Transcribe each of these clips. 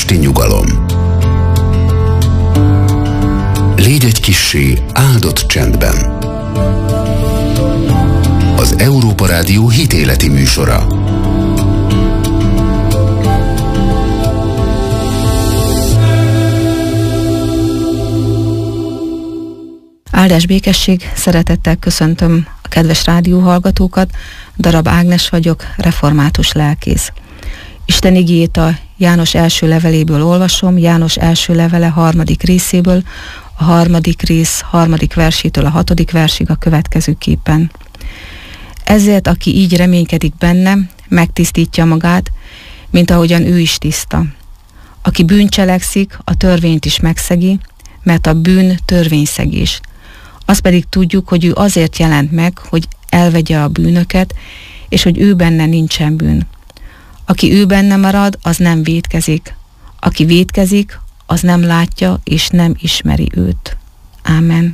esti nyugalom. Légy egy kissé áldott csendben. Az Európa Rádió hitéleti műsora. Áldás békesség, szeretettel köszöntöm a kedves rádióhallgatókat. Darab Ágnes vagyok, református lelkész. Isten igéjét a János első leveléből olvasom, János első levele 3. részéből, a 3. rész 3. versétől a 6. versig a következőképpen. Ezért, aki így reménykedik benne, megtisztítja magát, mint ahogyan ő is tiszta. Aki bűnt cselekszik, a törvényt is megszegi, mert a bűn törvényszegés. Azt pedig tudjuk, hogy ő azért jelent meg, hogy elvegye a bűnöket, és hogy ő benne nincsen bűn. Aki ő benne marad, az nem vétkezik. Aki vétkezik, az nem látja, és nem ismeri őt. Ámen.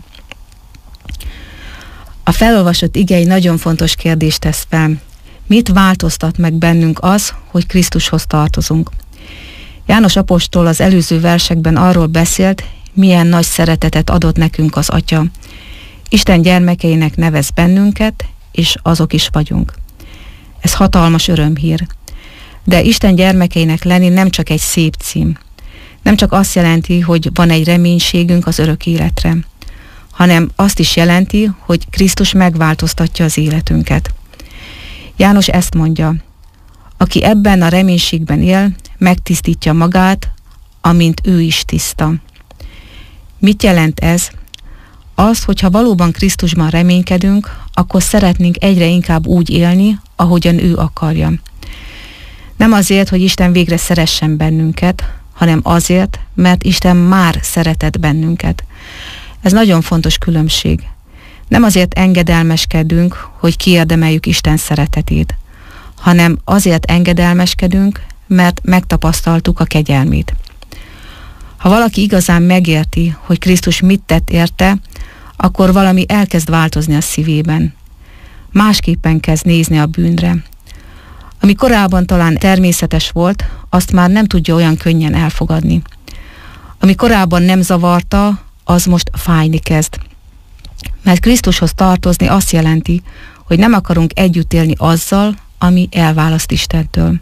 A felolvasott ige egy nagyon fontos kérdést tesz fel. Mit változtat meg bennünk az, hogy Krisztushoz tartozunk? János apostol az előző versekben arról beszélt, milyen nagy szeretetet adott nekünk az Atya. Isten gyermekeinek nevez bennünket, és azok is vagyunk. Ez hatalmas örömhír. De Isten gyermekeinek lenni nem csak egy szép cím. Nem csak azt jelenti, hogy van egy reménységünk az örök életre, hanem azt is jelenti, hogy Krisztus megváltoztatja az életünket. János ezt mondja: aki ebben a reménységben él, megtisztítja magát, amint ő is tiszta. Mit jelent ez? Az, hogyha valóban Krisztusban reménykedünk, akkor szeretnénk egyre inkább úgy élni, ahogyan ő akarja. Nem azért, hogy Isten végre szeressen bennünket, hanem azért, mert Isten már szeretett bennünket. Ez nagyon fontos különbség. Nem azért engedelmeskedünk, hogy kiérdemeljük Isten szeretetét, hanem azért engedelmeskedünk, mert megtapasztaltuk a kegyelmét. Ha valaki igazán megérti, hogy Krisztus mit tett érte, akkor valami elkezd változni a szívében. Másképpen kezd nézni a bűnre. Ami korábban talán természetes volt, azt már nem tudja olyan könnyen elfogadni. Ami korábban nem zavarta, az most fájni kezd. Mert Krisztushoz tartozni azt jelenti, hogy nem akarunk együtt élni azzal, ami elválaszt Istentől.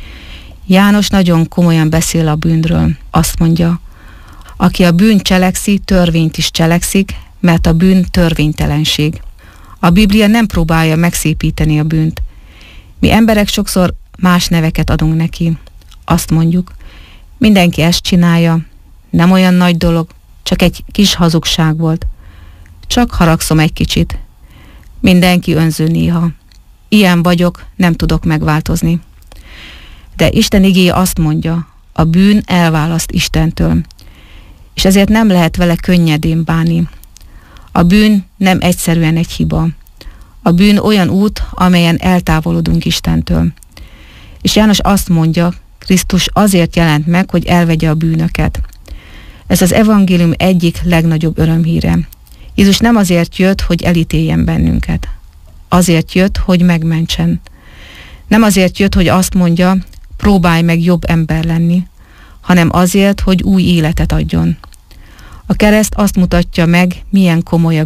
János nagyon komolyan beszél a bűnről. Azt mondja: aki a bűnt cselekszi, törvényt is cselekszik, mert a bűn törvénytelenség. A Biblia nem próbálja megszépíteni a bűnt. Mi emberek sokszor más neveket adunk neki. Azt mondjuk: mindenki ezt csinálja, nem olyan nagy dolog, csak egy kis hazugság volt. Csak haragszom egy kicsit. Mindenki önző néha. Ilyen vagyok, nem tudok megváltozni. De Isten igéje azt mondja: a bűn elválaszt Istentől, és ezért nem lehet vele könnyedén bánni. A bűn nem egyszerűen egy hiba. A bűn olyan út, amelyen eltávolodunk Istentől. És János azt mondja, Krisztus azért jelent meg, hogy elvegye a bűnöket. Ez az evangélium egyik legnagyobb örömhíre. Jézus nem azért jött, hogy elítéljen bennünket. Azért jött, hogy megmentsen. Nem azért jött, hogy azt mondja, próbálj meg jobb ember lenni, hanem azért, hogy új életet adjon. A kereszt azt mutatja meg, milyen komoly a